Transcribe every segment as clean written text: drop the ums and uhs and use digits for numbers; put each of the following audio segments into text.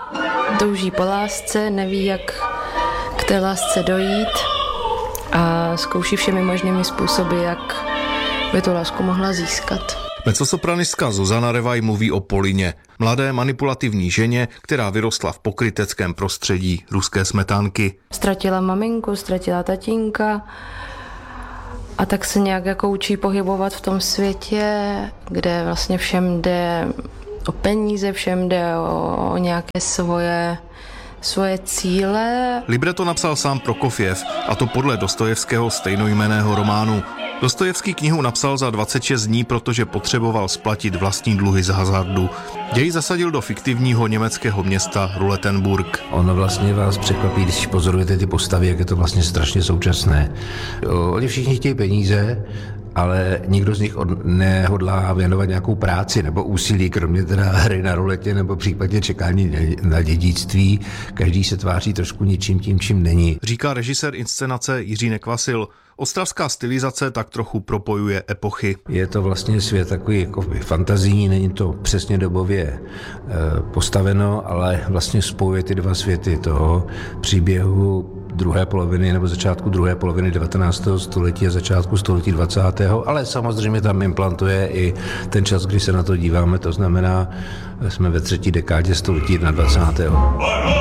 touží po lásce, neví, jak k té lásce dojít a zkouší všemi možnými způsoby, jak by tu lásku mohla získat. Mezzosopranistka Zuzana Revaj mluví o Polině, mladé manipulativní ženě, která vyrostla v pokryteckém prostředí ruské smetánky. Ztratila maminku, ztratila tatínka a tak se nějak jako učí pohybovat v tom světě, kde vlastně všem jde o peníze, všem jde o nějaké svoje cíle. Libreto napsal sám Prokofjev, a to podle Dostojevského stejnojmenného románu. Dostojevský knihu napsal za 26 dní, protože potřeboval splatit vlastní dluhy z hazardu. Děj zasadil do fiktivního německého města Ruletenburg. Ono vlastně vás překvapí, když pozorujete ty postavy, jak je to vlastně strašně současné. Oni všichni chtějí peníze, ale nikdo z nich nehodlá věnovat nějakou práci nebo úsilí, kromě teda hry na ruletě nebo případně čekání na dědictví. Každý se tváří trošku něčím tím, čím není. Říká režisér inscenace Jiří Nekvasil. Ostravská stylizace tak trochu propojuje epochy. Je to vlastně svět takový jako fantazijní, není to přesně dobově postaveno, ale vlastně spojuje ty dva světy toho příběhu druhé poloviny nebo začátku druhé poloviny 19. století a začátku století 20. Ale samozřejmě tam implantuje i ten čas, kdy se na to díváme, to znamená, jsme ve třetí dekádě století 21.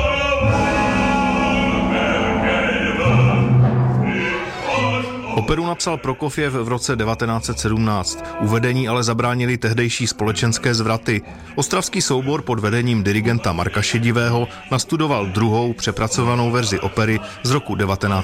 Operu napsal Prokofjev v roce 1917. Uvedení ale zabránili tehdejší společenské zvraty. Ostravský soubor pod vedením dirigenta Marka Šedivého nastudoval druhou přepracovanou verzi opery z roku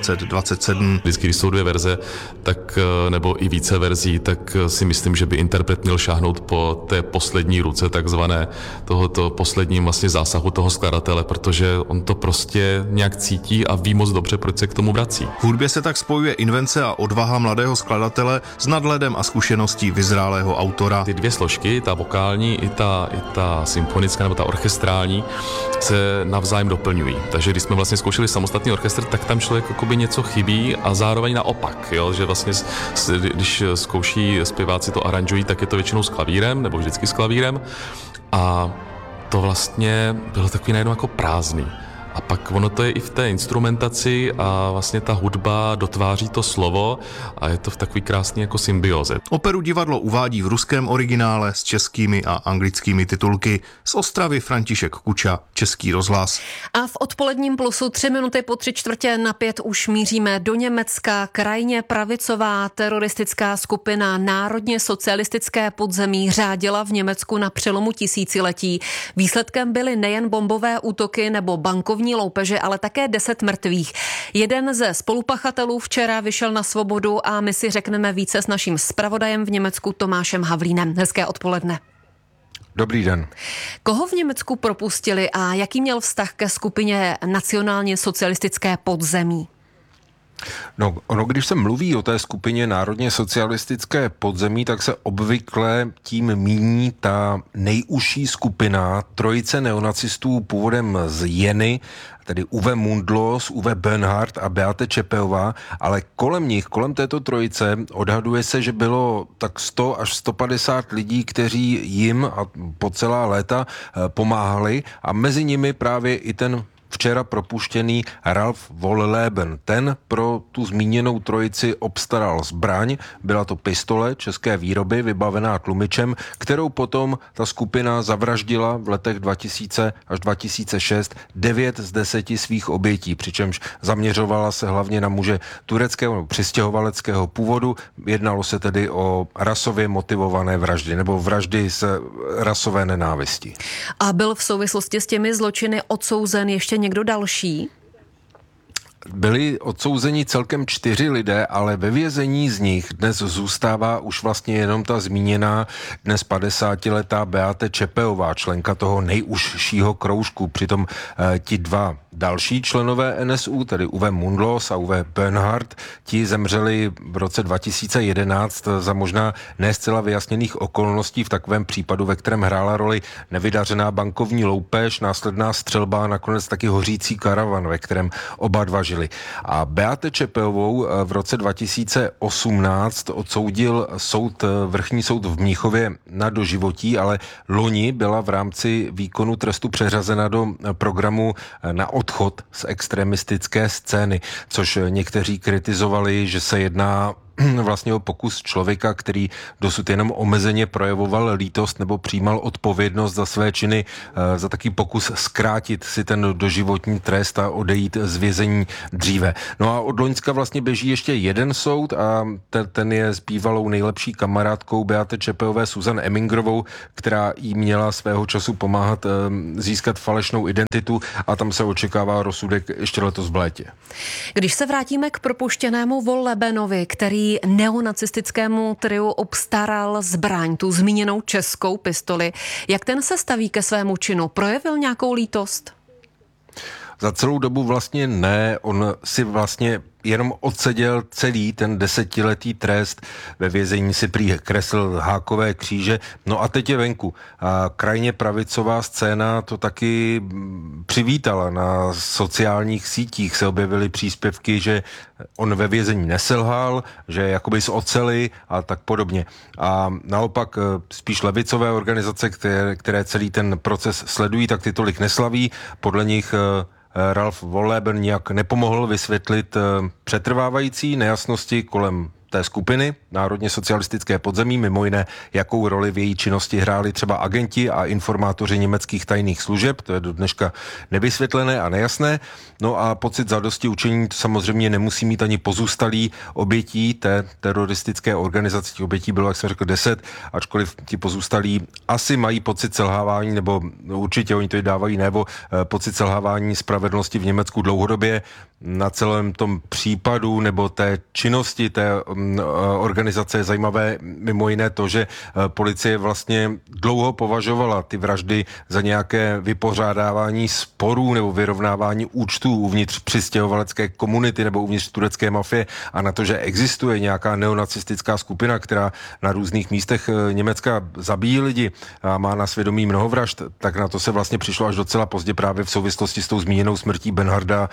1927. Vždycky, když jsou dvě verze, tak, nebo i více verzí, tak si myslím, že by interpret měl šáhnout po té poslední ruce, takzvané tohoto posledním vlastně zásahu toho skladatele, protože on to prostě nějak cítí a ví moc dobře, proč se k tomu vrací. V hudbě se tak spojuje invence a odvaha mladého skladatele s nadhledem a zkušeností vyzrálého autora. Ty dvě složky, ta vokální i ta symfonická nebo ta orchestrální, se navzájem doplňují. Takže když jsme vlastně zkoušeli samostatný orchestr, tak tam člověk jakoby něco chybí a zároveň naopak, jo? Že vlastně když zkouší zpěváci to aranžují, tak je to většinou s klavírem nebo vždycky s klavírem a to vlastně bylo takový najednou jako prázdný. A pak ono to je i v té instrumentaci a vlastně ta hudba dotváří to slovo a je to v takový krásný jako symbioze. Operu divadlo uvádí v ruském originále s českými a anglickými titulky. Z Ostravy František Kuča, Český rozhlas. A v odpoledním plusu 3 minuty po 3:45 už míříme do Německa. Krajně pravicová teroristická skupina Národně socialistické podzemí řádila v Německu na přelomu tisíciletí. Výsledkem byly nejen bombové útoky nebo bankovní loupeže, ale také 10 mrtvých. Jeden ze spolupachatelů včera vyšel na svobodu a my si řekneme více s naším zpravodajem v Německu Tomášem Havlínem. Hezké odpoledne. Dobrý den. Koho v Německu propustili a jaký měl vztah ke skupině nacionálně socialistické podzemí? No, když se mluví o té skupině národně socialistické podzemí, tak se obvykle tím míní ta nejužší skupina trojice neonacistů původem z Jeny, tedy Uwe Mundlos, Uwe Böhnhardt a Beate Čepeová, ale kolem této trojice odhaduje se, že bylo tak 100 až 150 lidí, kteří jim a po celá léta pomáhali a mezi nimi právě i ten včera propuštěný Ralf Wolleben. Ten pro tu zmíněnou trojici obstaral zbraň, byla to pistole české výroby, vybavená tlumičem, kterou potom ta skupina zavraždila v letech 2000 až 2006 9 z 10 svých obětí, přičemž zaměřovala se hlavně na muže tureckého nebo přistěhovaleckého původu. Jednalo se tedy o rasově motivované vraždy nebo vraždy z rasové nenávisti. A byl v souvislosti s těmi zločiny odsouzen ještě někdo další? Byli odsouzeni celkem 4 lidé, ale ve vězení z nich dnes zůstává už vlastně jenom ta zmíněná dnes 50letá Beate Čepeová, členka toho nejužšího kroužku. Přitom ti dva další členové NSU, tedy Uwe Mundlos a Uwe Böhnhardt, ti zemřeli v roce 2011 za možná ne zcela vyjasněných okolností v takovém případu, ve kterém hrála roli nevydařená bankovní loupež, následná střelba a nakonec taky hořící karavan, ve kterém oba dva žili. zažili. A Beate Čepeovou v roce 2018 odsoudil vrchní soud v Mnichově na doživotí, ale loni byla v rámci výkonu trestu přeřazena do programu na odchod z extremistické scény, což někteří kritizovali, že se jedná vlastně o pokus člověka, který dosud jenom omezeně projevoval lítost nebo přijímal odpovědnost za své činy, za taký pokus zkrátit si ten doživotní trest a odejít z vězení dříve. No a od loňska vlastně běží ještě jeden soud a ten je s bývalou nejlepší kamarádkou Beate Čepeové Susan Emingrovou, která jí měla svého času pomáhat získat falešnou identitu a tam se očekává rozsudek ještě letos v létě. Když se vrátíme k propuštěnému Wollebenovi, který neonacistickému triu obstaral zbraň, tu zmíněnou českou pistoli, jak ten se staví ke svému činu? Projevil nějakou lítost? Za celou dobu vlastně ne, on si vlastně jenom odseděl celý ten 10letý trest, ve vězení si prý kreslil hákové kříže, no a teď je venku. A krajně pravicová scéna to taky přivítala. Na sociálních sítích se objevily příspěvky, že on ve vězení neselhal, že jakoby z oceli a tak podobně. A naopak spíš levicové organizace, které celý ten proces sledují, tak ty tolik neslaví. Podle nich Ralf Wolleben nějak nepomohl vysvětlit přetrvávající nejasnosti kolem té skupiny Národně socialistické podzemí, mimo jiné, jakou roli v její činnosti hráli třeba agenti a informátoři německých tajných služeb, to je do dneška nevysvětlené a nejasné. No a pocit zadosti učení to samozřejmě nemusí mít ani pozůstalí obětí té teroristické organizace. Těch obětí bylo, jak jsem řekl, 10, ačkoliv ti pozůstalí asi mají pocit selhávání, nebo určitě oni to i dávají nebo pocit selhávání spravedlnosti v Německu dlouhodobě. Na celém tom případu nebo té činnosti té organizace je zajímavé mimo jiné to, že policie vlastně dlouho považovala ty vraždy za nějaké vypořádávání sporů nebo vyrovnávání účtů uvnitř přistěhovalecké komunity nebo uvnitř turecké mafie a na to, že existuje nějaká neonacistická skupina, která na různých místech Německa zabíjí lidi a má na svědomí mnoho vražd, tak na to se vlastně přišlo až docela pozdě právě v souvislosti s tou zmíněnou smrtí Benharda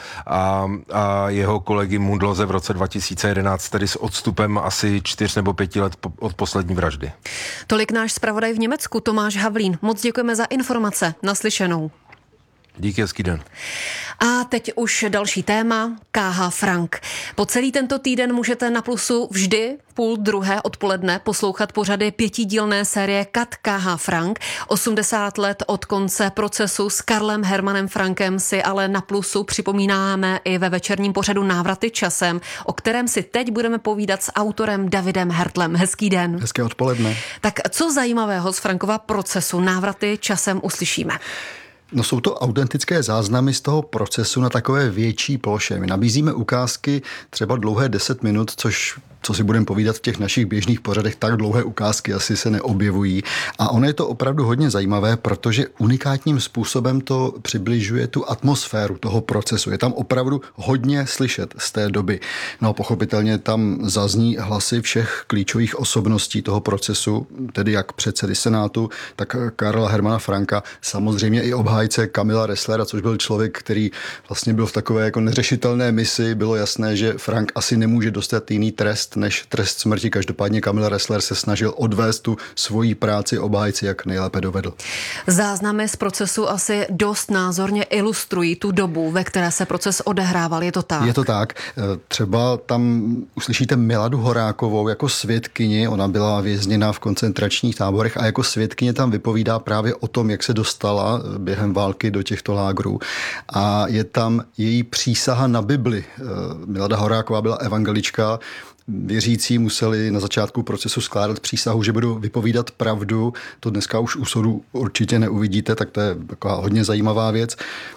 a jeho kolegy Mundlose v roce 2011, tedy s odstupem asi 4 nebo 5 let od poslední vraždy. Tolik náš zpravodaj v Německu Tomáš Havlín. Moc děkujeme za informace. Naslyšenou. Díky, hezký den. A teď už další téma, K.H. Frank. Po celý tento týden můžete na Plusu vždy v 12:30 odpoledne poslouchat pořady 5dílné série Kat K.H. Frank. 80 let od konce procesu s Karlem Hermanem Frankem si ale na Plusu připomínáme i ve večerním pořadu Návraty časem, o kterém si teď budeme povídat s autorem Davidem Hertlem. Hezký den. Hezké odpoledne. Tak co zajímavého z Frankova procesu Návraty časem uslyšíme? No, jsou to autentické záznamy z toho procesu na takové větší ploše. My nabízíme ukázky třeba dlouhé 10 minut, co si budeme povídat v těch našich běžných pořadech, tak dlouhé ukázky asi se neobjevují. A ono je to opravdu hodně zajímavé, protože unikátním způsobem to přibližuje tu atmosféru toho procesu. Je tam opravdu hodně slyšet z té doby. No, pochopitelně tam zazní hlasy všech klíčových osobností toho procesu, tedy jak předsedy Senátu, tak Karla Hermana Franka, samozřejmě i obhájce Kamila Resslera, což byl člověk, který vlastně byl v takové jako neřešitelné misi. Bylo jasné, že Frank asi nemůže dostat jiný trest než trest smrti. Každopádně Kamil Ressler se snažil odvést tu svoji práci obhájci, jak nejlépe dovedl. Záznamy z procesu asi dost názorně ilustrují tu dobu, ve které se proces odehrával. Je to tak? Je to tak. Třeba tam uslyšíte Miladu Horákovou jako svědkyni. Ona byla vězněna v koncentračních táborech a jako svědkyně tam vypovídá právě o tom, jak se dostala během války do těchto lágrů. A je tam její přísaha na Bibli. Milada Horáková byla evangelička. Věřící museli na začátku procesu skládat přísahu, že budou vypovídat pravdu. To dneska už u soudu určitě neuvidíte, tak to je taková hodně zajímavá věc.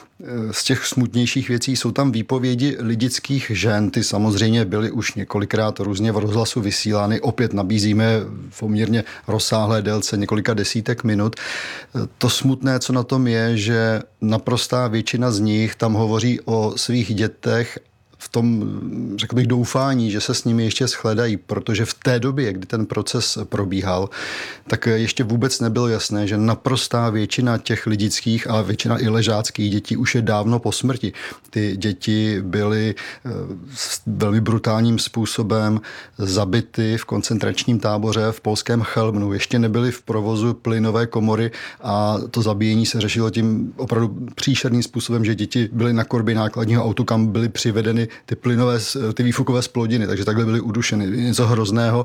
Z těch smutnějších věcí jsou tam výpovědi lidických žen. Ty samozřejmě byly už několikrát různě v rozhlasu vysílány. Opět nabízíme v poměrně rozsáhlé délce několika desítek minut. To smutné, co na tom je, že naprostá většina z nich tam hovoří o svých dětech v tom, řekl bych, doufání, že se s nimi ještě shledají, protože v té době, kdy ten proces probíhal, tak ještě vůbec nebylo jasné, že naprostá většina těch lidických a většina i ležáckých dětí už je dávno po smrti. Ty děti byly velmi brutálním způsobem zabity v koncentračním táboře v polském Chełmnu. Ještě nebyly v provozu plynové komory a to zabíjení se řešilo tím opravdu příšerným způsobem, že děti byly na korby nákladního autu, kam byly přivedeny ty výfukové zplodiny, takže takhle byly udušeny. Něco hrozného.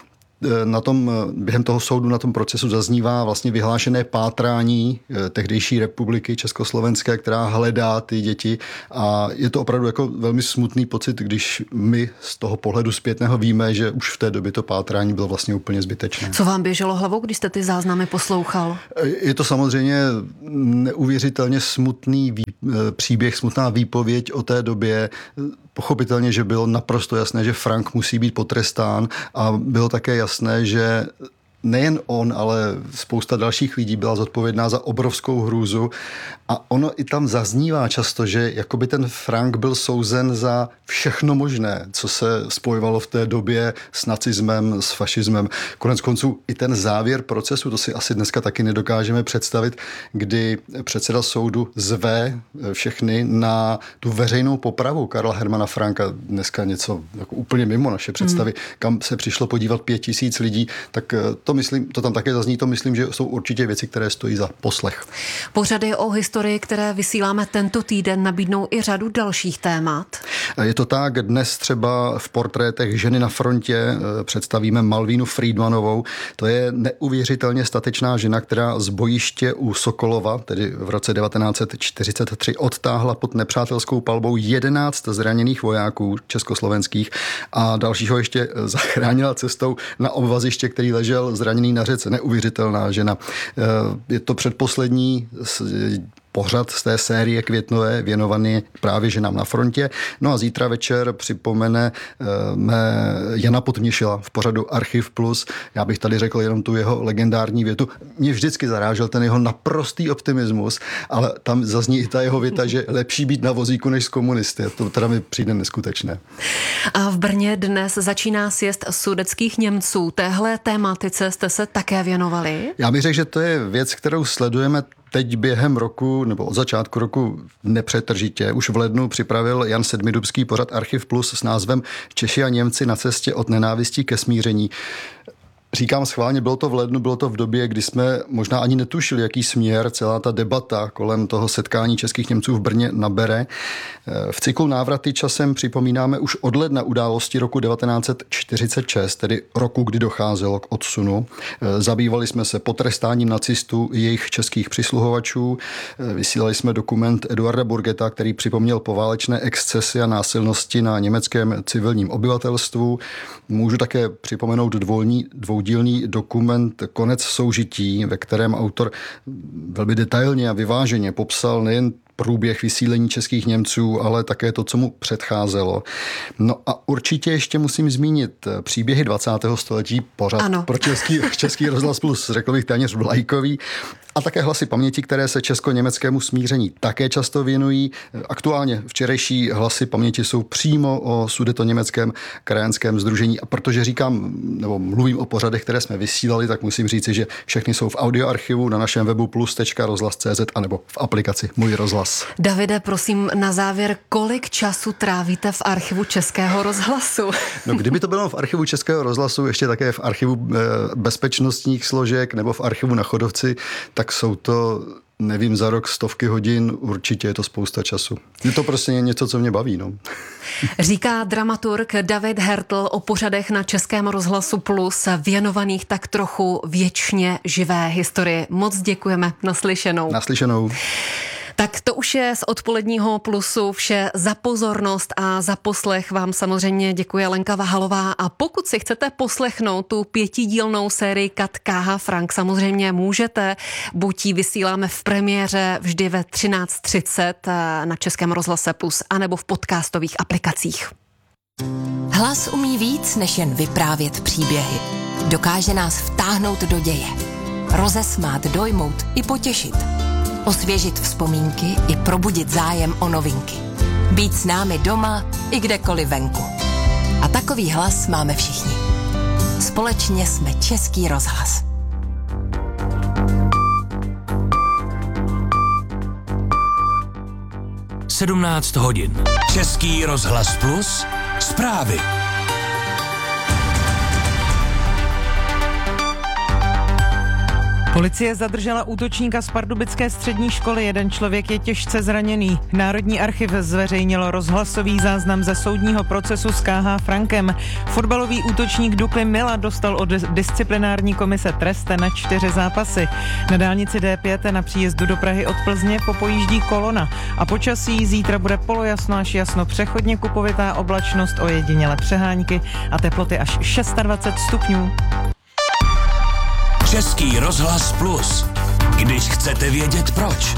Během toho soudu na tom procesu zaznívá vlastně vyhlášené pátrání tehdejší republiky československé, která hledá ty děti a je to opravdu jako velmi smutný pocit, když my z toho pohledu zpětného víme, že už v té době to pátrání bylo vlastně úplně zbytečné. Co vám běželo hlavou, když jste ty záznamy poslouchal? Je to samozřejmě neuvěřitelně smutný příběh, smutná výpověď o té době. Pochopitelně, že bylo naprosto jasné, že Frank musí být potrestán a bylo také jasné, že nejen on, ale spousta dalších lidí byla zodpovědná za obrovskou hrůzu a ono i tam zaznívá často, že jakoby ten Frank byl souzen za všechno možné, co se spojovalo v té době s nacismem, s fašismem. Konec konců i ten závěr procesu, to si asi dneska taky nedokážeme představit, kdy předseda soudu zve všechny na tu veřejnou popravu Karla Hermana Franka, dneska něco jako úplně mimo naše představy, kam se přišlo podívat 5000 lidí, tak to tam také zazní, to myslím, že jsou určitě věci, které stojí za poslech. Pořady o historii, které vysíláme tento týden, nabídnou i řadu dalších témat. Je to tak, dnes třeba v portrétech Ženy na frontě představíme Malvínu Friedmanovou. To je neuvěřitelně statečná žena, která z bojiště u Sokolova, tedy v roce 1943, odtáhla pod nepřátelskou palbou 11 zraněných vojáků československých a dalšího ještě zachránila cestou na obvaziště, který ležel zraněný na řece. Neuvěřitelná žena. Je to předposlední pořad z té série květnové věnovaný právě ženám na frontě. No a zítra večer připomene Jana Potměšila v pořadu Archiv Plus. Já bych tady řekl jenom tu jeho legendární větu. Mě vždycky zarážel ten jeho naprostý optimismus, ale tam zazní i ta jeho věta, že lepší být na vozíku než s komunisty. To teda mi přijde neskutečné. A v Brně dnes začíná sjezd sudetských Němců. Téhle tématice jste se také věnovali? Já bych řekl, že to je věc, kterou sledujeme teď během roku, nebo od začátku roku nepřetržitě. Už v lednu připravil Jan Sedmidubský pořad Archiv Plus s názvem Češi a Němci na cestě od nenávistí ke smíření. Říkám schválně, bylo to v lednu, bylo to v době, kdy jsme možná ani netušili, jaký směr celá ta debata kolem toho setkání českých Němců v Brně nabere. V cyklu Návraty časem připomínáme už od ledna události roku 1946, tedy roku, kdy docházelo k odsunu. Zabývali jsme se potrestáním nacistů i jejich českých přisluhovačů. Vysílali jsme dokument Eduarda Burgeta, který připomněl poválečné excesy a násilnosti na německém civilním obyvatelstvu. Můžu také připomenout dvoudílný dokument Konec soužití, ve kterém autor velmi detailně a vyváženě popsal nejen průběh vysílení českých Němců, ale také to, co mu předcházelo. No a určitě ještě musím zmínit příběhy 20. století, pořad pro český rozhlas plus, řekl bych téměř vlajkový, a také Hlasy paměti, které se česko-německému smíření také často věnují. Aktuálně včerejší Hlasy paměti jsou přímo o sudetoněmeckém krajanském sdružení. A protože říkám, nebo mluvím o pořadech, které jsme vysílali, tak musím říci, že všechny jsou v audioarchivu na našem webu plus.rozhlas.cz anebo v aplikaci Můj rozhlas. Davide, prosím, na závěr, kolik času trávíte v archivu Českého rozhlasu? No, kdyby to bylo v archivu Českého rozhlasu, ještě také v archivu bezpečnostních složek nebo v archivu na Chodovci, tak jsou to, nevím, za rok stovky hodin, určitě je to spousta času. Je to prostě něco, co mě baví. No. Říká dramaturg David Hertl o pořadech na Českém rozhlasu Plus věnovaných tak trochu věčně živé historii. Moc děkujeme, naslyšenou. Naslyšenou. Tak to už je z odpoledního Plusu vše. Za pozornost a za poslech vám samozřejmě děkuje Lenka Vahalová a pokud si chcete poslechnout tu 5dílnou sérii Kat K.H. Frank, samozřejmě můžete, buď ji vysíláme v premiéře vždy ve 13:30 na Českém rozhlase Plus anebo v podcastových aplikacích. Hlas umí víc, než jen vyprávět příběhy. Dokáže nás vtáhnout do děje, rozesmát, dojmout i potěšit. Osvěžit vzpomínky i probudit zájem o novinky. Být s námi doma i kdekoliv venku. A takový hlas máme všichni. Společně jsme Český rozhlas. Sedmnáct hodin. Český rozhlas plus. Zprávy. Policie zadržela útočníka z pardubické střední školy, jeden člověk je těžce zraněný. Národní archiv zveřejnil rozhlasový záznam ze soudního procesu s K.H. Frankem. Fotbalový útočník Dukly Mila dostal od disciplinární komise trest na 4 zápasy. Na dálnici D5 na příjezdu do Prahy od Plzně popojíždí kolona. A počasí zítra bude polojasno až jasno, přechodně kupovitá oblačnost, ojedinělé přehánky a teploty až 26 stupňů. Český rozhlas plus. Když chcete vědět proč.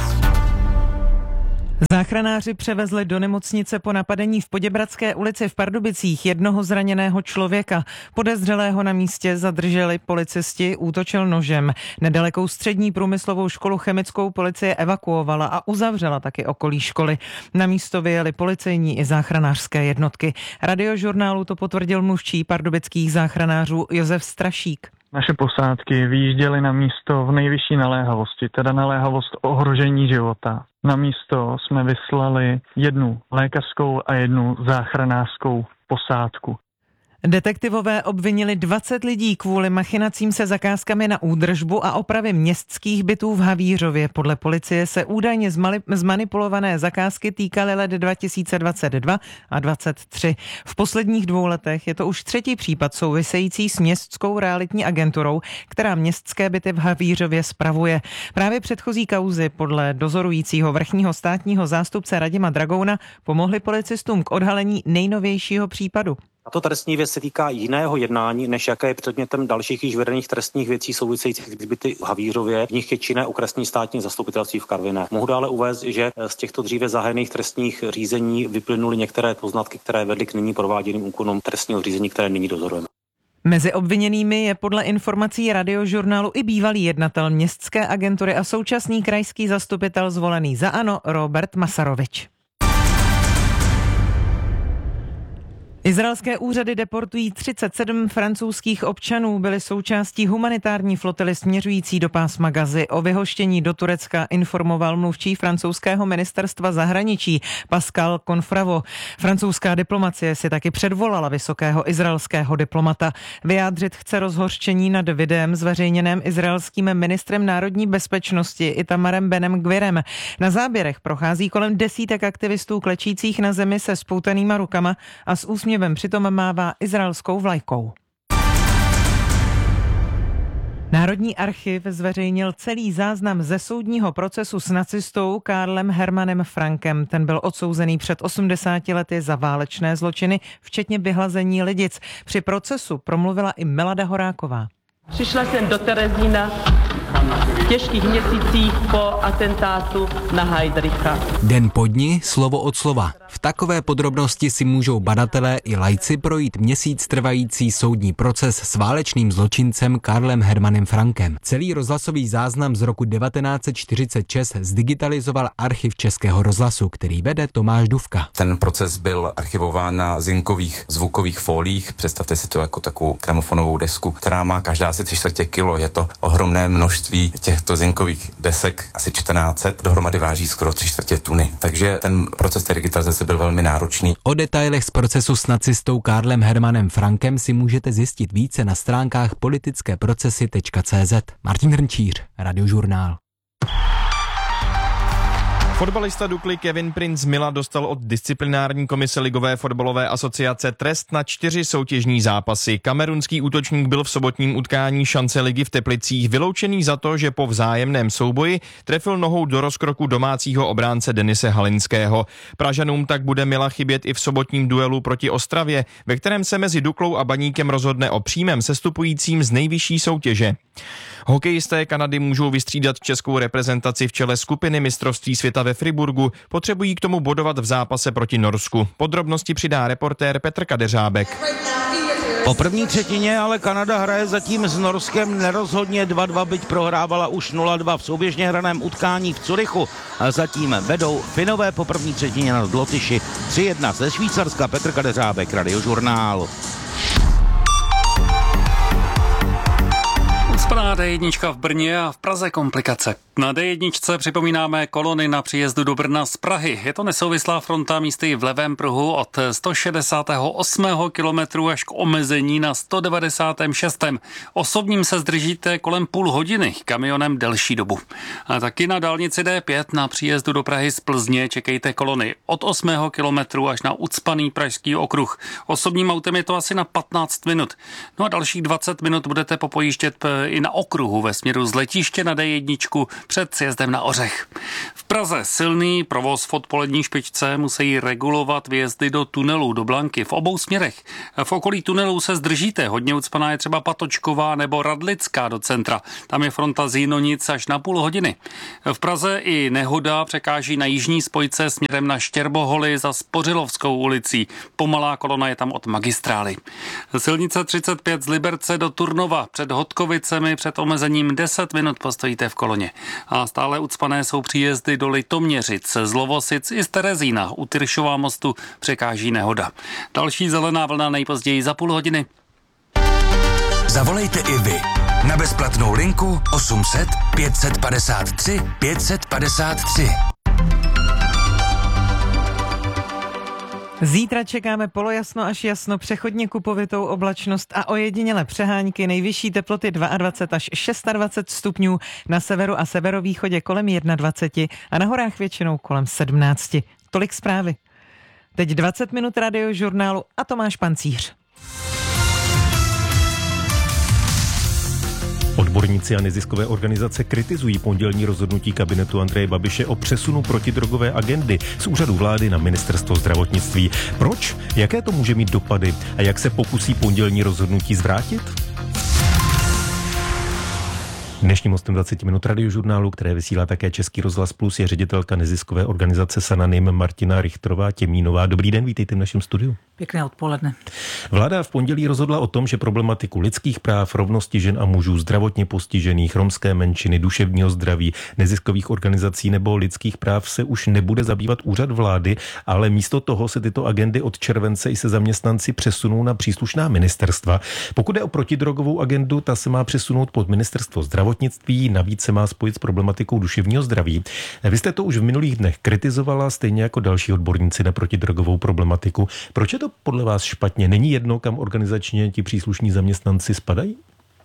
Záchranáři převezli do nemocnice po napadení v Poděbradské ulici v Pardubicích jednoho zraněného člověka. Podezřelého na místě zadrželi policisti, útočil nožem. Nedalekou střední průmyslovou školu chemickou policie evakuovala a uzavřela taky okolí školy. Na místo vyjeli policejní i záchranářské jednotky. Radiožurnálu to potvrdil mluvčí pardubických záchranářů Josef Strašík. Naše posádky vyjížděly na místo v nejvyšší naléhavosti, teda naléhavost ohrožení života. Na místo jsme vyslali 1 lékařskou a 1 záchranářskou posádku. Detektivové obvinili 20 lidí kvůli machinacím se zakázkami na údržbu a opravy městských bytů v Havířově. Podle policie se údajně zmanipulované zakázky týkaly let 2022 a 2023. V posledních 2 letech je to už 3. případ související s městskou realitní agenturou, která městské byty v Havířově spravuje. Právě předchozí kauzy podle dozorujícího vrchního státního zástupce Radima Dragouna pomohly policistům k odhalení nejnovějšího případu. Tato trestní věc se týká jiného jednání, než jaké je předmětem dalších již vedených trestních věcí souvisejících s byty v Havířově. V nich je činné okresní státní zastupitelství v Karviné. Mohu dále uvést, že z těchto dříve zahájených trestních řízení vyplynuly některé poznatky, které vedly k nyní prováděným úkonům trestního řízení, které nyní dozorujeme. Mezi obviněnými je podle informací Radiožurnálu i bývalý jednatel městské agentury a současný krajský zastupitel zvolený za ANO Robert Masarovič. Izraelské úřady deportují 37 francouzských občanů, byli součástí humanitární flotily směřující do pásma Gazy. O vyhoštění do Turecka informoval mluvčí francouzského ministerstva zahraničí Pascal Confravo. Francouzská diplomacie si taky předvolala vysokého izraelského diplomata. Vyjádřit chce rozhořčení nad videem zveřejněném izraelským ministrem národní bezpečnosti Itamarem Benem Gvirem. Na záběrech prochází kolem desítek aktivistů klečících na zemi se spoutanýma rukama a s úsměvem přitom mává izraelskou vlajkou. Národní archiv zveřejnil celý záznam ze soudního procesu s nacistou Karlem Hermanem Frankem. Ten byl odsouzený před 80 lety za válečné zločiny, včetně vyhlazení lidic. Při procesu promluvila i Milada Horáková. Přišla jsem do Terezína v těžkých měsících po atentátu na Heydricha. Den po dni, slovo od slova. V takové podrobnosti si můžou badatelé i laici projít měsíc trvající soudní proces s válečným zločincem Karlem Hermanem Frankem. Celý rozhlasový záznam z roku 1946 zdigitalizoval archiv Českého rozhlasu, který vede Tomáš Dufka. Ten proces byl archivován na zinkových zvukových fóliích. Představte si to jako takovou gramofonovou desku, která má každá asi 3/4 kilo. Je to ohromné množství těchto zinkových desek, asi 1400, dohromady váží skoro 3/4 tuny. Takže ten proces té digitalizace byl velmi náročný. O detailech z procesu s nacistou Karlem Hermanem Frankem si můžete zjistit více na stránkách politicképrocesy.cz. Martin Hrnčíř, Radiožurnál. Fotbalista Dukly Kevin Prince Mila dostal od disciplinární komise Ligové fotbalové asociace trest na 4 soutěžní zápasy. Kamerunský útočník byl v sobotním utkání šance ligy v Teplicích vyloučený za to, že po vzájemném souboji trefil nohou do rozkroku domácího obránce Denise Halinského. Pražanům tak bude Mila chybět i v sobotním duelu proti Ostravě, ve kterém se mezi Duklou a Baníkem rozhodne o přímém sestupujícím z nejvyšší soutěže. Hokejisté Kanady můžou vystřídat českou reprezentaci v čele skupiny mistrovství světa ve Friburgu. Potřebují k tomu bodovat v zápase proti Norsku. Podrobnosti přidá reportér Petr Kadeřábek. Po první třetině ale Kanada hraje zatím s Norskem nerozhodně 2-2, byť prohrávala už 0-2 v souběžně hraném utkání v Curychu. A zatím vedou Finové po první třetině nad Lotyši 3-1 ze Švýcarska. Petr Kadeřábek, Radiožurnál. Ucpaná D1 v Brně a v Praze komplikace. Na D1 připomínáme kolony na příjezdu do Brna z Prahy. Je to nesouvislá fronta místy v levém pruhu od 168. kilometru až k omezení na 196. Osobním se zdržíte kolem půl hodiny, kamionem delší dobu. A taky na dálnici D5 na příjezdu do Prahy z Plzně čekejte kolony od 8. kilometru až na ucpaný pražský okruh. Osobním autem je to asi na 15 minut. No a dalších 20 minut budete popojíždět i na okruhu ve směru z letiště na D1 před sjezdem na Ořech. V Praze silný provoz v odpolední špičce, musí regulovat výjezdy do tunelů, do Blanky v obou směrech. V okolí tunelů se zdržíte, hodně ucpaná je třeba Patočková nebo Radlická do centra. Tam je fronta z Jinonic až na půl hodiny. V Praze i nehoda překáží na jižní spojce směrem na Štěrboholy za Spořilovskou ulicí. Pomalá kolona je tam od magistrály. Silnice 35 z Liberce do Turnova před Hodkovicemi před omezením 10 minut postojíte v koloně. A stále ucpané jsou příjezdy do Litoměřic, z Lovosic i z Terezína. U Tyršova mostu překáží nehoda. Další zelená vlna nejpozději za půl hodiny. Zavolejte i vy na bezplatnou linku 800 553 553. Zítra čekáme polojasno až jasno, přechodně kupovitou oblačnost a ojedinělé přehánky, nejvyšší teploty 22 až 26 stupňů, na severu a severovýchodě kolem 21 a na horách většinou kolem 17. Tolik zprávy. Teď 20 minut Radiožurnálu a Tomáš Pancíř. Odborníci a neziskové organizace kritizují pondělní rozhodnutí kabinetu Andreje Babiše o přesunu protidrogové agendy z úřadu vlády na ministerstvo zdravotnictví. Proč? Jaké to může mít dopady? A jak se pokusí pondělní rozhodnutí zvrátit? Dnešním hostem 20 minut Radiožurnálu, které vysílá také Český rozhlas Plus, je ředitelka neziskové organizace Sananim Martina Richtrová Těmínová. Dobrý den, vítejte v našem studiu. Pěkné odpoledne. Vláda v pondělí rozhodla o tom, že problematiku lidských práv, rovnosti žen a mužů, zdravotně postižených, romské menšiny, duševního zdraví, neziskových organizací nebo lidských práv se už nebude zabývat úřad vlády, ale místo toho se tyto agendy od července i se zaměstnanci přesunou na příslušná ministerstva. Pokud je o protidrogovou agendu, ta se má přesunout pod ministerstvo zdravotnictví, navíc se má spojit s problematikou duševního zdraví. Vy jste to už v minulých dnech kritizovala, stejně jako další odborníci na protidrogovou problematiku. Proč je to podle vás špatně? Není jedno, kam organizačně ti příslušní zaměstnanci spadají?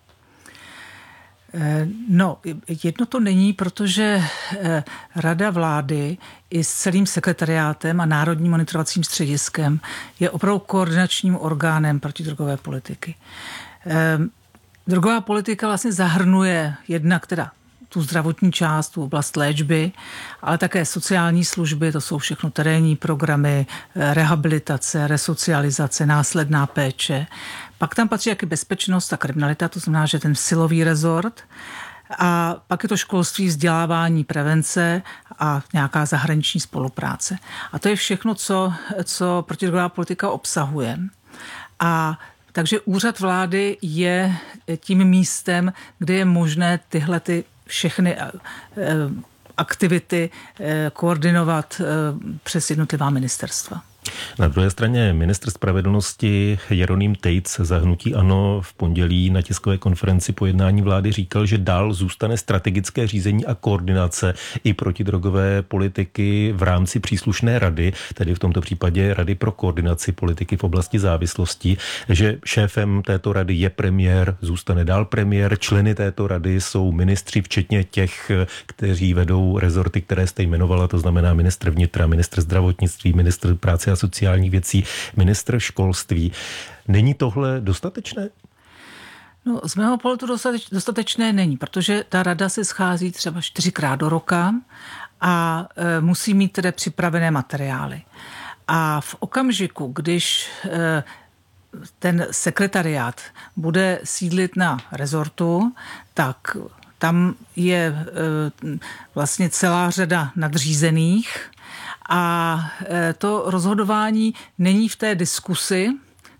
No, jedno to není, protože Rada vlády i s celým sekretariátem a Národním monitorovacím střediskem je opravdu koordinačním orgánem protidrogové politiky. Drogová politika vlastně zahrnuje jednak teda tu zdravotní část, tu oblast léčby, ale také sociální služby, to jsou všechno terénní programy, rehabilitace, resocializace, následná péče. Pak tam patří jaké bezpečnost a kriminalita, to znamená, že ten silový rezort. A pak je to školství, vzdělávání, prevence a nějaká zahraniční spolupráce. A to je všechno, co protidrogová politika obsahuje. A takže úřad vlády je tím místem, kde je možné tyhle všechny aktivity koordinovat přes jednotlivá ministerstva. Na druhé straně ministr spravedlnosti Jeroným Tejc za hnutí ANO v pondělí na tiskové konferenci po jednání vlády říkal, že dál zůstane strategické řízení a koordinace i protidrogové politiky v rámci příslušné rady, tedy v tomto případě Rady pro koordinaci politiky v oblasti závislostí, že šéfem této rady je premiér, zůstane dál premiér, členy této rady jsou ministři, včetně těch, kteří vedou rezorty, které jste jmenovala, to znamená ministr vnitra, ministr zdravotnictví, ministr práce a sociálních věcí, ministr školství. Není tohle dostatečné? No, z mého pohledu dostatečné není, protože ta rada se schází třeba 4krát do roka a musí mít tedy připravené materiály. A v okamžiku, když ten sekretariát bude sídlit na rezortu, tak tam je vlastně celá řada nadřízených a to rozhodování není v té diskusi,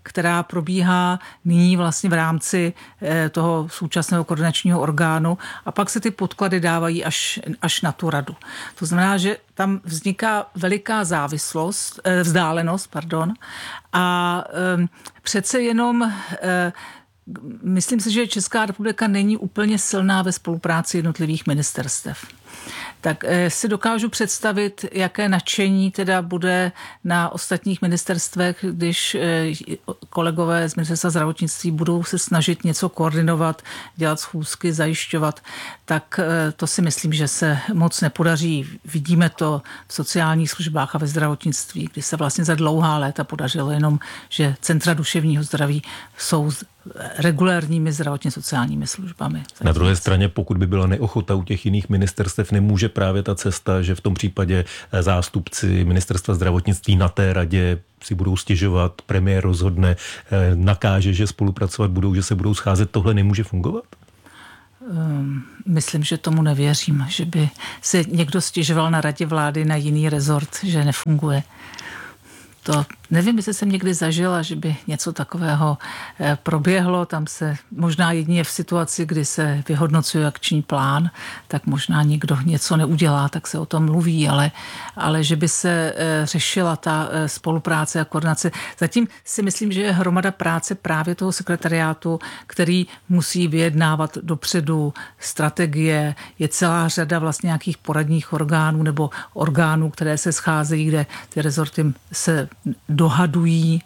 která probíhá nyní vlastně v rámci toho současného koordinačního orgánu a pak se ty podklady dávají až na tu radu. To znamená, že tam vzniká veliká vzdálenost, a přece jenom myslím si, že Česká republika není úplně silná ve spolupráci jednotlivých ministerstev. Tak si dokážu představit, jaké nadšení teda bude na ostatních ministerstvech, když kolegové z ministerstva zdravotnictví budou se snažit něco koordinovat, dělat schůzky, zajišťovat, tak to si myslím, že se moc nepodaří. Vidíme to v sociálních službách a ve zdravotnictví, kdy se vlastně za dlouhá léta podařilo jenom, že centra duševního zdraví jsou regulérními zdravotně sociálními službami. Na druhé straně, pokud by byla neochota u těch jiných ministerstev, nemůže právě ta cesta, že v tom případě zástupci ministerstva zdravotnictví na té radě si budou stěžovat, premiér rozhodne, nakáže, že spolupracovat budou, že se budou scházet, tohle nemůže fungovat? Myslím, že tomu nevěřím, že by se někdo stěžoval na radě vlády na jiný rezort, že nefunguje. To nevím, jestli jsem někdy zažila, že by něco takového proběhlo. Tam se možná jedině v situaci, kdy se vyhodnocuje akční plán, tak možná někdo něco neudělá, tak se o tom mluví, ale že by se řešila ta spolupráce a koordinace. Zatím si myslím, že je hromada práce právě toho sekretariátu, který musí vyjednávat dopředu strategie. Je celá řada vlastně nějakých poradních orgánů nebo orgánů, které se scházejí, kde ty rezorty se dohadují,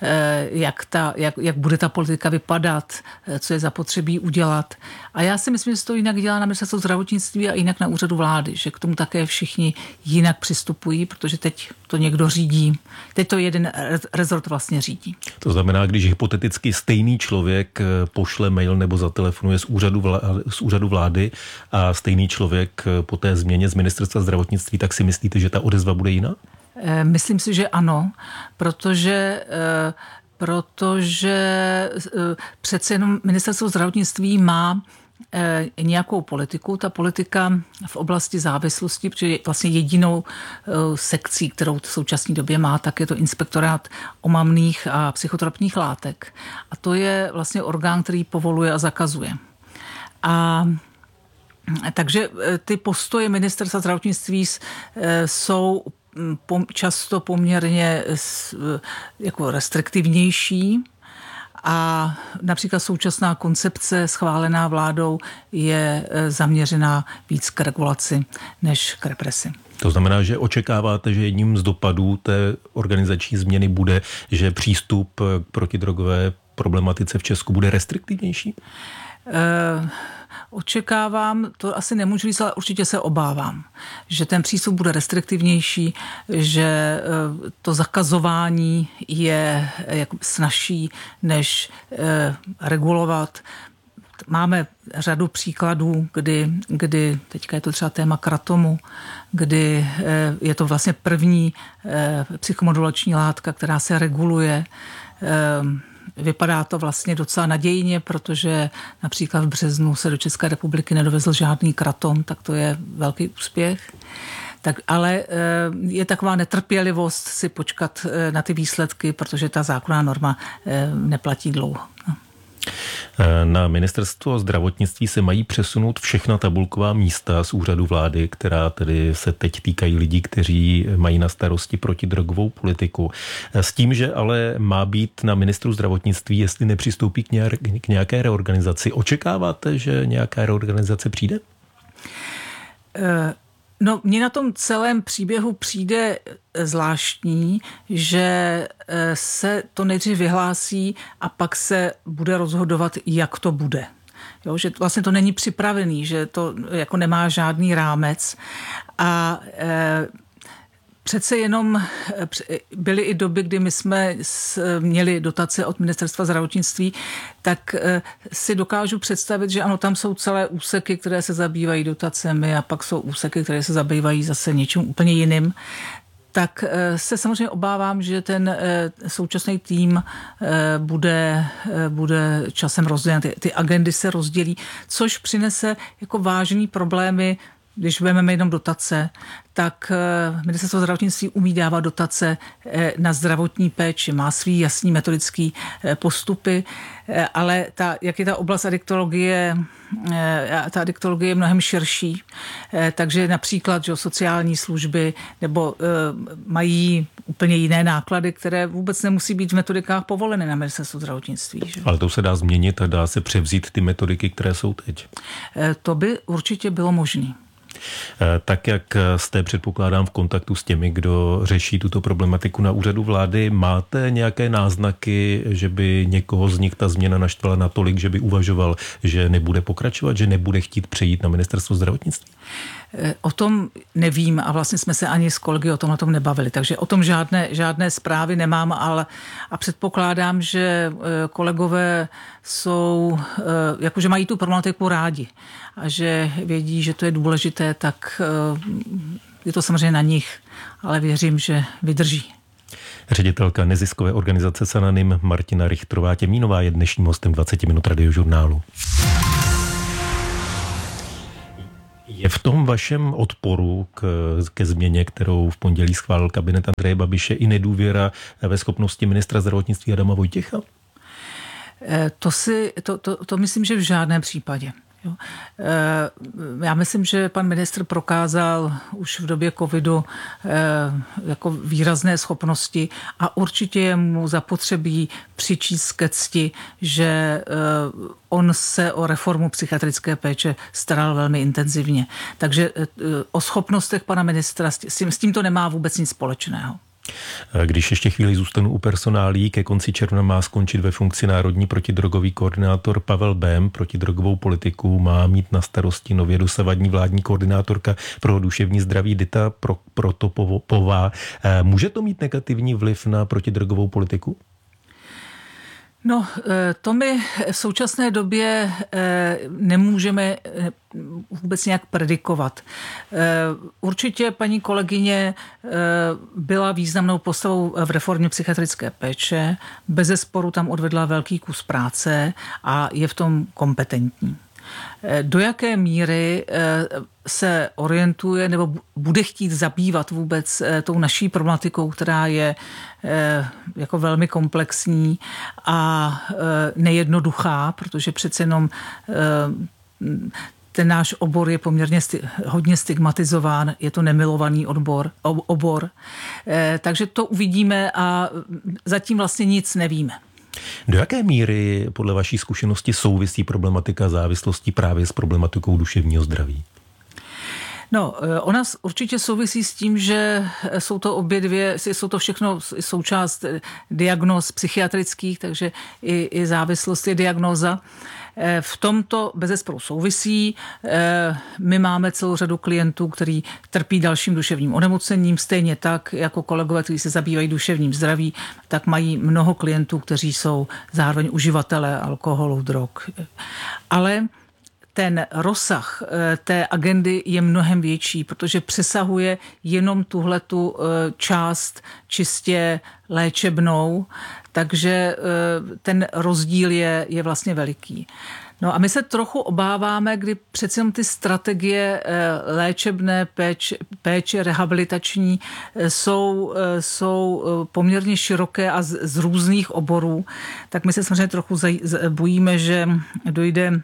jak bude ta politika vypadat, co je zapotřebí udělat. A já si myslím, že se to jinak dělá na ministerstvu zdravotnictví a jinak na úřadu vlády, že k tomu také všichni jinak přistupují, protože teď to někdo řídí. Teď to jeden rezort vlastně řídí. To znamená, když hypoteticky stejný člověk pošle mail nebo zatelefonuje z úřadu vlády a stejný člověk po té změně z ministerstva zdravotnictví, tak si myslíte, že ta odezva bude jiná? Myslím si, že ano, protože přece jenom ministerstvo zdravotnictví má nějakou politiku. Ta politika v oblasti závislosti, protože vlastně jedinou sekcí, kterou v současné době má, tak je to inspektorát omamných a psychotropních látek. A to je vlastně orgán, který povoluje a zakazuje. Takže ty postoje ministerstva zdravotnictví jsou často poměrně jako restriktivnější a například současná koncepce schválená vládou je zaměřená víc k regulaci než k represi. To znamená, že očekáváte, že jedním z dopadů té organizační změny bude, že přístup k protidrogové problematice v Česku bude restriktivnější? Očekávám, to asi nemůžu říct, ale určitě se obávám, že ten přístup bude restriktivnější, že to zakazování je snazší, než regulovat. Máme řadu příkladů, kdy teďka je to třeba téma kratomu, kdy je to vlastně první psychomodulační látka, která se reguluje. Vypadá to vlastně docela nadějně, protože například v březnu se do České republiky nedovezl žádný kratom, tak to je velký úspěch. Ale je taková netrpělivost si počkat na ty výsledky, protože ta zákonná norma neplatí dlouho. Na ministerstvo zdravotnictví se mají přesunout všechna tabulková místa z úřadu vlády, která tedy se teď týkají lidí, kteří mají na starosti protidrogovou politiku. S tím, že ale má být na ministru zdravotnictví, jestli nepřistoupí k nějaké reorganizaci. Očekáváte, že nějaká reorganizace přijde? No, mně na tom celém příběhu přijde zvláštní, že se to nejdřív vyhlásí a pak se bude rozhodovat, jak to bude. Jo, že vlastně to není připravený, že to jako nemá žádný rámec a přece jenom byly i doby, kdy my jsme měli dotace od ministerstva zdravotnictví, tak si dokážu představit, že ano, tam jsou celé úseky, které se zabývají dotacemi a pak jsou úseky, které se zabývají zase něčím úplně jiným. Tak se samozřejmě obávám, že ten současný tým bude časem rozdělen. Ty agendy se rozdělí, což přinese jako vážný problémy když vezmeme jenom dotace, tak Ministerstvo zdravotnictví umí dávat dotace na zdravotní péči, má svý jasný metodický postupy, ale jak je ta oblast adiktologie, ta adiktologie je mnohem širší, takže například že sociální služby nebo mají úplně jiné náklady, které vůbec nemusí být v metodikách povoleny na Ministerstvu zdravotnictví. Že? Ale to se dá změnit a dá se převzít ty metodiky, které jsou teď. To by určitě bylo možné. Tak jak jste, předpokládám, v kontaktu s těmi, kdo řeší tuto problematiku na úřadu vlády, máte nějaké náznaky, že by někoho z nich ta změna naštvala natolik, že by uvažoval, že nebude pokračovat, že nebude chtít přejít na Ministerstvo zdravotnictví? O tom nevím a vlastně jsme se ani s kolegy o tom nebavili, takže o tom žádné zprávy nemám, ale a předpokládám, že kolegové jsou, jakože mají tu problematiku rádi a že vědí, že to je důležité, tak je to samozřejmě na nich, ale věřím, že vydrží. Ředitelka neziskové organizace Sananim Martina Richtrová-Těmínová je dnešním hostem 20 minut Radiožurnálu. Je v tom vašem odporu ke změně, kterou v pondělí schválil kabinet Andreje Babiše, i nedůvěra ve schopnosti ministra zdravotnictví Adama Vojtěcha? To myslím, že v žádném případě. Jo. Já myslím, že pan ministr prokázal už v době covidu jako výrazné schopnosti a určitě je mu zapotřebí přičíst ke cti, že on se o reformu psychiatrické péče staral velmi intenzivně. Takže o schopnostech pana ministra s tím to nemá vůbec nic společného. Když ještě chvíli zůstanu u personálí, ke konci června má skončit ve funkci národní protidrogový koordinátor Pavel Bém. Protidrogovou politiku má mít na starosti nově dosavadní vládní koordinátorka pro duševní zdraví Dita Protopová. Může to mít negativní vliv na protidrogovou politiku? No, to my v současné době nemůžeme vůbec nějak predikovat. Určitě paní kolegyně byla významnou postavou v reformě psychiatrické péče, bezesporu tam odvedla velký kus práce a je v tom kompetentní. Do jaké míry se orientuje nebo bude chtít zabývat vůbec tou naší problematikou, která je jako velmi komplexní a nejednoduchá, protože přece jenom ten náš obor je poměrně hodně stigmatizován, je to nemilovaný obor. Takže to uvidíme a zatím vlastně nic nevíme. Do jaké míry podle vaší zkušenosti souvisí problematika závislosti právě s problematikou duševního zdraví? No, ona určitě souvisí s tím, že jsou to všechno součást diagnóz psychiatrických, takže i závislost je diagnóza. V tomto bezesporu souvisí. My máme celou řadu klientů, kteří trpí dalším duševním onemocněním, stejně tak jako kolegové, kteří se zabývají duševním zdraví, tak mají mnoho klientů, kteří jsou zároveň uživatelé alkoholu, drog. Ale ten rozsah té agendy je mnohem větší, protože přesahuje jenom tuhletu část čistě léčebnou, takže ten rozdíl je vlastně veliký. No a my se trochu obáváme, kdy přece ty strategie léčebné péče rehabilitační jsou poměrně široké a z různých oborů, tak my se samozřejmě trochu bojíme, že dojde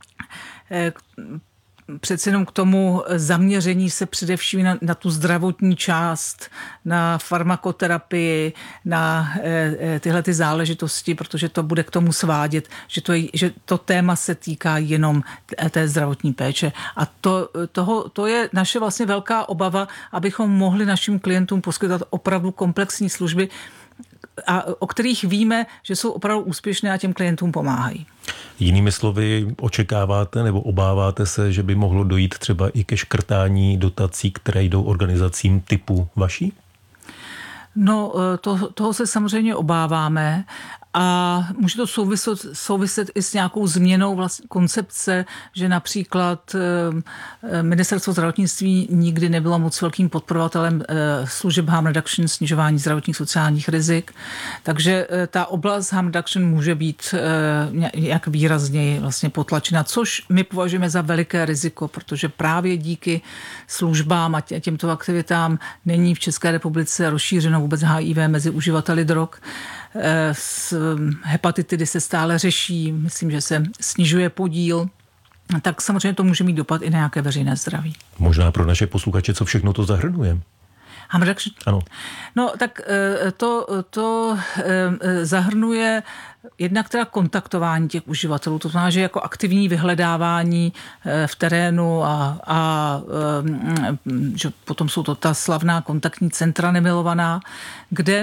přece jenom k tomu zaměření se především na tu zdravotní část, na farmakoterapii, na tyhle ty záležitosti, protože to bude k tomu svádět, že to téma se týká jenom té zdravotní péče. A to je naše vlastně velká obava, abychom mohli našim klientům poskytovat opravdu komplexní služby, a o kterých víme, že jsou opravdu úspěšné a těm klientům pomáhají. Jinými slovy, očekáváte nebo obáváte se, že by mohlo dojít třeba i ke škrtání dotací, které jdou organizacím typu vaší? No, toho se samozřejmě obáváme A může to souviset i s nějakou změnou koncepce, že například ministerstvo zdravotnictví nikdy nebylo moc velkým podporovatelem služeb harm reduction, snižování zdravotních sociálních rizik. Takže ta oblast harm reduction může být nějak výrazněji vlastně potlačena, což my považujeme za veliké riziko, protože právě díky službám a těmto aktivitám není v České republice rozšířeno vůbec HIV mezi uživateli drog. Hepatitidy se stále řeší, myslím, že se snižuje podíl, tak samozřejmě to může mít dopad i na nějaké veřejné zdraví. Možná pro naše posluchače, co všechno to zahrnuje? Harm reduction? Ano. No, tak to zahrnuje jednak teda kontaktování těch uživatelů, to znamená, že jako aktivní vyhledávání v terénu a že potom jsou to ta slavná kontaktní centra nemilovaná, kde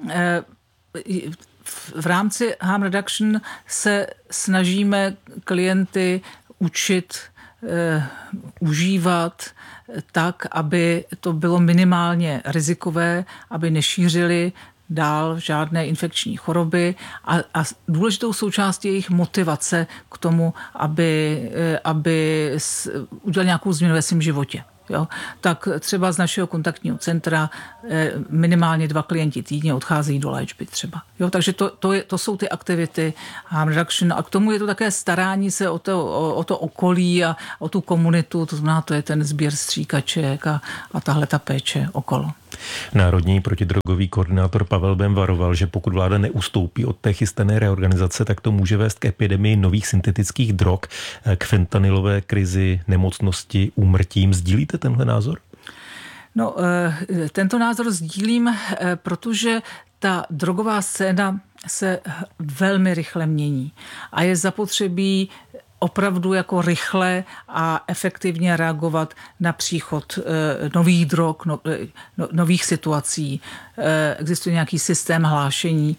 v rámci harm reduction se snažíme klienty učit užívat tak, aby to bylo minimálně rizikové, aby nešířili dál žádné infekční choroby a důležitou součástí jejich motivace k tomu, aby udělali nějakou změnu ve svém životě. Jo? Tak třeba z našeho kontaktního centra minimálně 2 klienti týdně odcházejí do léčby třeba. Jo? Takže to jsou ty aktivity harm reduction a k tomu je to také starání se o to okolí a o tu komunitu, to znamená, to je ten sběr stříkaček a tahle ta péče okolo. Národní protidrogový koordinátor Pavel Bém varoval, že pokud vláda neustoupí od té chystané reorganizace, tak to může vést k epidemii nových syntetických drog, k fentanylové krizi, nemocnosti, úmrtím. Sdílíte tenhle názor? No, tento názor sdílím, protože ta drogová scéna se velmi rychle mění a je zapotřebí opravdu jako rychle a efektivně reagovat na příchod nových drog, nových situací. Existuje nějaký systém hlášení,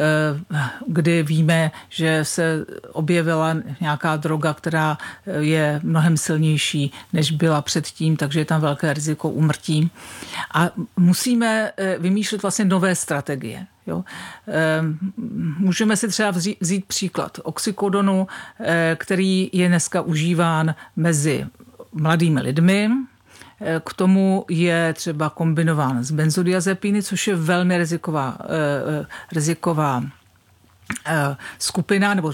kdy víme, že se objevila nějaká droga, která je mnohem silnější, než byla předtím, takže je tam velké riziko úmrtí. A musíme vymýšlet vlastně nové strategie. Jo. Můžeme si třeba vzít příklad oxykodonu, který je dneska užíván mezi mladými lidmi. K tomu je třeba kombinován s benzodiazepiny, což je velmi riziková skupina.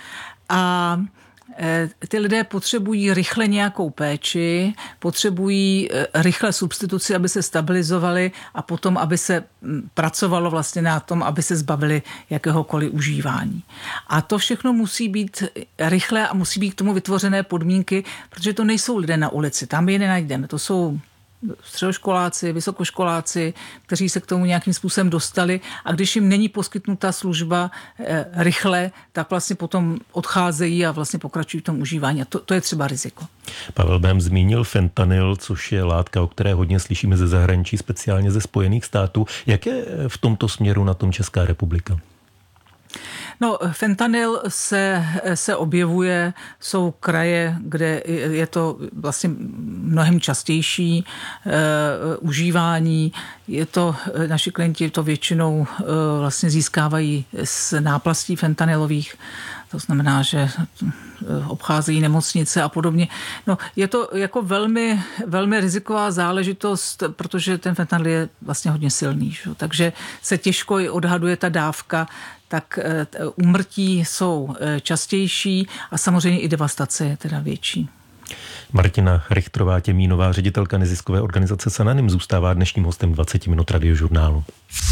A ty lidé potřebují rychle nějakou péči, potřebují rychle substituci, aby se stabilizovali a potom, aby se pracovalo vlastně na tom, aby se zbavili jakéhokoliv užívání. A to všechno musí být rychle a musí být k tomu vytvořené podmínky, protože to nejsou lidé na ulici, tam je nenajdeme, to jsou středoškoláci, vysokoškoláci, kteří se k tomu nějakým způsobem dostali a když jim není poskytnuta služba rychle, tak vlastně potom odcházejí a vlastně pokračují v tom užívání. A to je třeba riziko. Pavel Bém zmínil fentanyl, což je látka, o které hodně slyšíme ze zahraničí, speciálně ze Spojených států. Jak je v tomto směru na tom Česká republika? No, fentanyl se objevuje, jsou kraje, kde je to vlastně mnohem častější užívání. Je to, naši klienti to většinou vlastně získávají z náplastí fentanylových. To znamená, že obcházejí nemocnice a podobně. No, je to jako velmi, velmi riziková záležitost, protože ten fentanyl je vlastně hodně silný. Že? Takže se těžko i odhaduje ta dávka, tak úmrtí jsou častější a samozřejmě i devastace je teda větší. Martina Richtrová-Těmínová, ředitelka neziskové organizace Sananim, zůstává dnešním hostem 20 minut Radiožurnálu.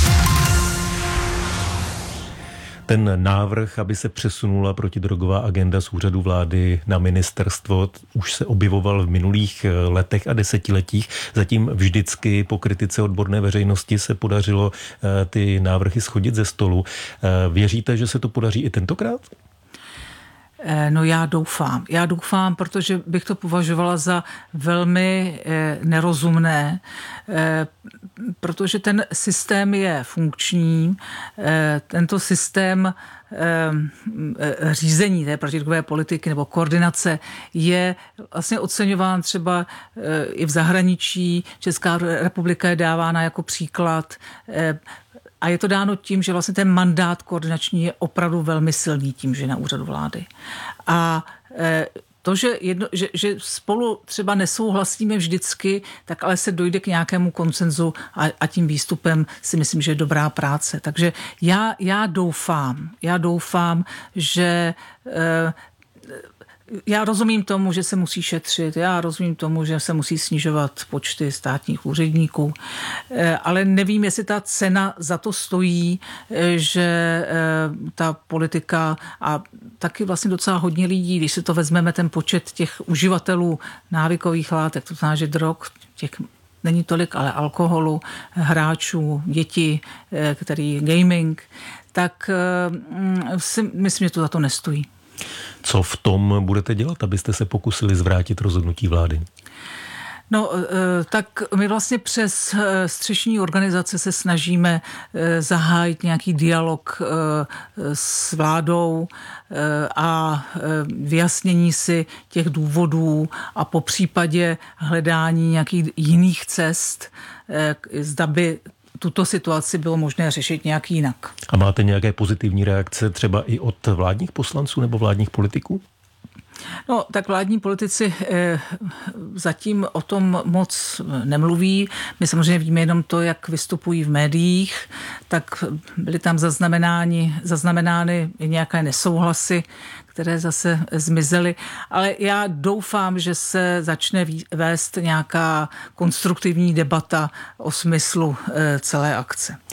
Ten návrh, aby se přesunula protidrogová agenda z úřadu vlády na ministerstvo, už se objevoval v minulých letech a desetiletích. Zatím vždycky po kritice odborné veřejnosti se podařilo ty návrhy shodit ze stolu. Věříte, že se to podaří i tentokrát? No já doufám, protože bych to považovala za velmi nerozumné, protože ten systém je funkční, tento systém řízení té protidrogové politiky nebo koordinace je vlastně oceňován třeba i v zahraničí. Česká republika je dávána jako příklad. A je to dáno tím, že vlastně ten mandát koordinační je opravdu velmi silný tím, že je na úřadu vlády. A to, že spolu třeba nesouhlasíme vždycky, tak ale se dojde k nějakému konsenzu a tím výstupem si myslím, že je dobrá práce. Takže já doufám, že já rozumím tomu, že se musí šetřit, já rozumím tomu, že se musí snižovat počty státních úředníků, ale nevím, jestli ta cena za to stojí, že ta politika a taky vlastně docela hodně lidí, když si to vezmeme, ten počet těch uživatelů návykových látek, to znamená, že drog, těch není tolik, ale alkoholu, hráčů, děti, který gaming, tak si myslím, že to za to nestojí. Co v tom budete dělat, abyste se pokusili zvrátit rozhodnutí vlády? No, tak my vlastně přes střešní organizace se snažíme zahájit nějaký dialog s vládou a vyjasnění si těch důvodů a po případě hledání nějakých jiných cest, zda by tuto situaci bylo možné řešit nějak jinak. A máte nějaké pozitivní reakce třeba i od vládních poslanců nebo vládních politiků? No, tak vládní politici zatím o tom moc nemluví. My samozřejmě víme jenom to, jak vystupují v médiích, tak byly tam zaznamenány nějaké nesouhlasy, které zase zmizely. Ale já doufám, že se začne vést nějaká konstruktivní debata o smyslu celé akce.